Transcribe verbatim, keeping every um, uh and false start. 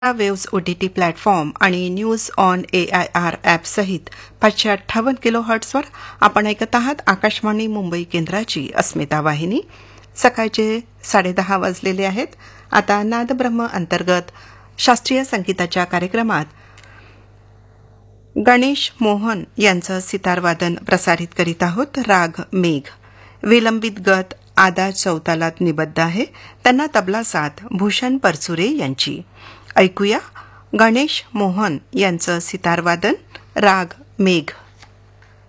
Waves OTT platform आणि news on AIR app सहित पाचशे अठ्ठावन्न किलो हर्ट्सवर आपण ऐकत आहात आकाशवाणी मुंबई केंद्राची अस्मिता वाहिनी. सकाळचे साडेदहा वाजलेले आहेत. आता नादब्रह्म अंतर्गत शास्त्रीय संगीताच्या कार्यक्रमात गणेश मोहन यांचं सितारवादन प्रसारित करीत आहोत. राग मेघ विलंबित गत आदा चौतालात निबद्ध आहे. त्यांना तबला साथ भूषण परचुरे यांची. ऐकूया गणेश मोहन यांचं सितारवादन राग मेघ.